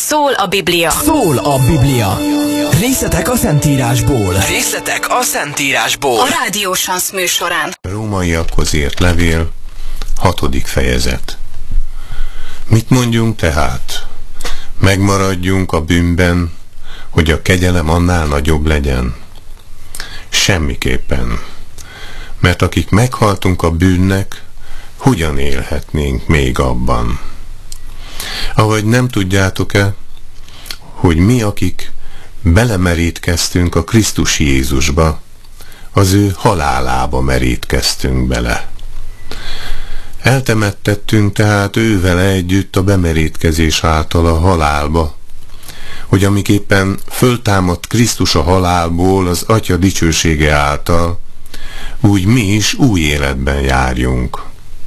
Szól a Biblia. Szól a Biblia. Részletek a Szentírásból. Részletek a Szentírásból. A Rádió Sansz műsorán. Rómaiakhoz írt levél, 6. fejezet. Mit mondjunk tehát? Megmaradjunk a bűnben, hogy a kegyelem annál nagyobb legyen? Semmiképpen. Mert akik meghaltunk a bűnnek, hogyan élhetnénk még abban? Ahogy nem tudjátok-e, hogy mi, akik belemerítkeztünk a Krisztus Jézusba, az ő halálába merítkeztünk bele. Eltemettettünk tehát ővele együtt a bemerítkezés által a halálba, hogy amiképpen föltámadt Krisztus a halálból az Atya dicsősége által, úgy mi is új életben járjunk.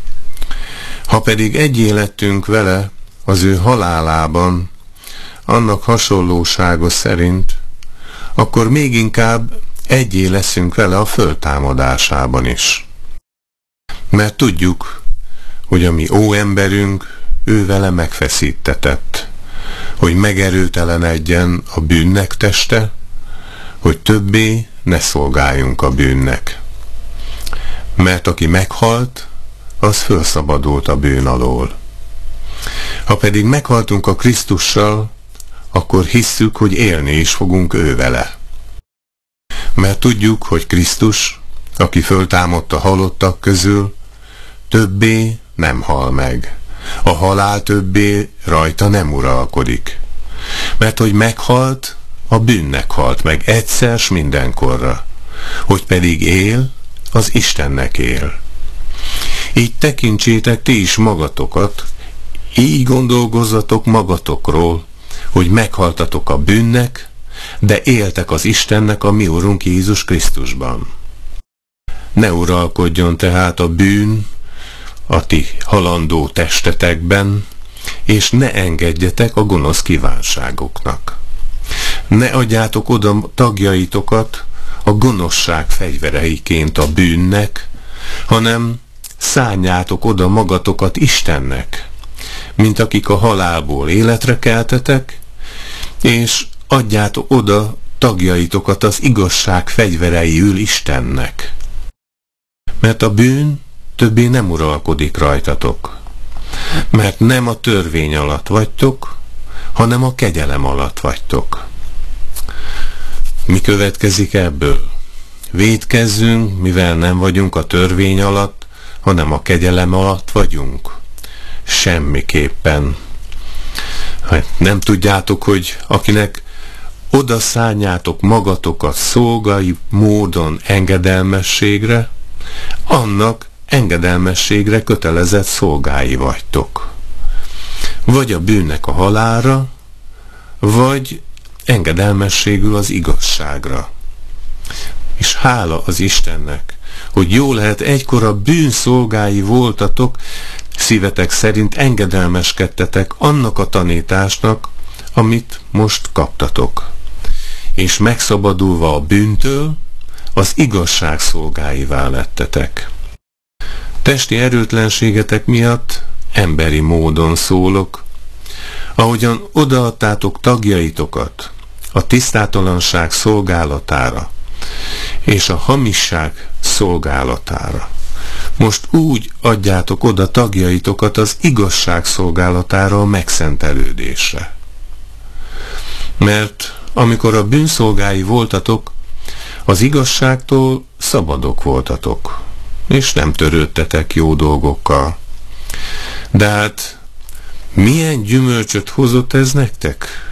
Ha pedig egyé lettünk vele az ő halálában, annak hasonlósága szerint, akkor még inkább egyé leszünk vele a föltámadásában is. Mert tudjuk, hogy a mi óemberünk ő vele megfeszítetett, hogy megerőtelenedjen a bűnnek teste, hogy többé ne szolgáljunk a bűnnek. Mert aki meghalt, az fölszabadult a bűn alól. Ha pedig meghaltunk a Krisztussal, akkor hisszük, hogy élni is fogunk ő vele. Mert tudjuk, hogy Krisztus, aki föltámadt a halottak közül, többé nem hal meg. A halál többé rajta nem uralkodik. Mert hogy meghalt, a bűnnek halt meg egyszer s mindenkorra. Hogy pedig él, az Istennek él. Így tekintsétek ti is magatokat, így gondolkozzatok magatokról, hogy meghaltatok a bűnnek, de éltek az Istennek, a mi Urunk Jézus Krisztusban. Ne uralkodjon tehát a bűn a ti halandó testetekben, és ne engedjetek a gonosz kívánságoknak. Ne adjátok oda tagjaitokat a gonoszság fegyvereiként a bűnnek, hanem szánjátok oda magatokat Istennek, mint akik a halálból életre keltetek, és adjátok oda tagjaitokat az igazság fegyvereiül Istennek. Mert a bűn többé nem uralkodik rajtatok, mert nem a törvény alatt vagytok, hanem a kegyelem alatt vagytok. Mi következik ebből? Vétkezzünk, mivel nem vagyunk a törvény alatt, hanem a kegyelem alatt vagyunk? Semmiképpen. Nem tudjátok, hogy akinek oda szánjátok magatokat szolgai módon engedelmességre, annak engedelmességre kötelezett szolgái vagytok. Vagy a bűnnek a halálra, vagy engedelmességül az igazságra. És hála az Istennek, hogy jó lehet egykor a bűn szolgái voltatok, szívetek szerint engedelmeskedtetek annak a tanításnak, amit most kaptatok. És megszabadulva a bűntől, az igazság szolgáivá lettetek. Testi erőtlenségetek miatt emberi módon szólok, ahogyan odaadtátok tagjaitokat a tisztátalanság szolgálatára és a hamisság szolgálatára. Most úgy adjátok oda tagjaitokat az igazság szolgálatára, a megszentelődésre. Mert amikor a bűnszolgái voltatok, az igazságtól szabadok voltatok, és nem törődtetek jó dolgokkal. De hát milyen gyümölcsöt hozott ez nektek?